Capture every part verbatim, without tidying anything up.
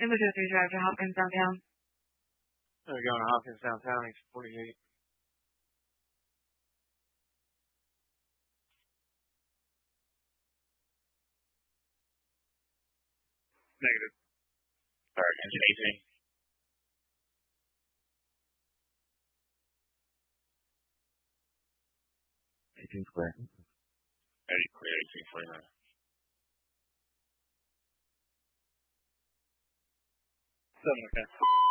Images three drive to Hopkins downtown. We're going to Hopkins downtown, eight forty-eight. Negative. Alright, engine eighteen. eighteen clear. Eddie clear, eighteen forty-nine. Seven, okay.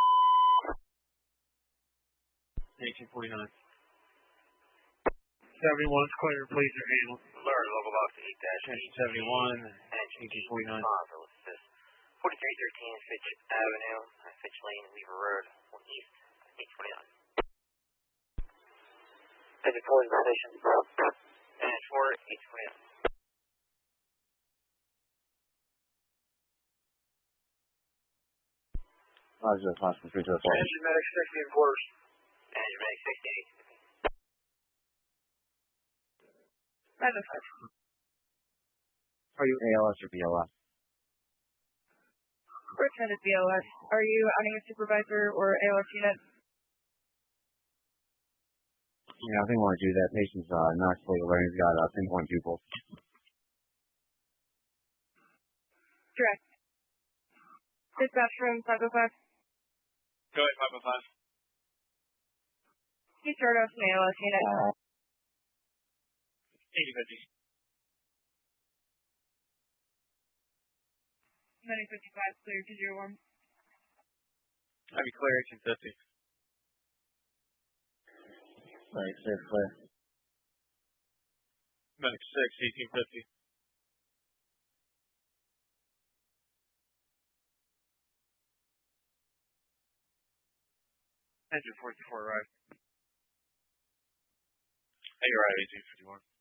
eighteen forty-nine. seventy-one is clear, please your handle. Alert, local box eight dash eight seventy-one, engine eighteen forty-nine. Positive assist. forty-three thirteen Fitch Avenue, Fitch Lane, Weaver Road, one east, eight twenty-nine. Engine four is the station. Engine four, eight twenty-nine. Roger, Hospital three two four. Engine medic sixteen quarters. Engine medic sixteen. Five oh five. Are you A L S or B L S? Return to B L S. Are you outing a supervisor or A L S unit? Yeah, I think we want to do that. Patient's uh, not fully alert. He's got uh, pinpoint pupils. Direct. Dispatch from five oh five. Go ahead, five oh five. He started off an A L S unit. eighty fifty. nine fifty-five, clear to zero one. I'd be clear, eighteen fifty. Right, six clear. Medic six, eighteen fifty. Engine forty-four, right. Hey, you're right, eighteen fifty-one.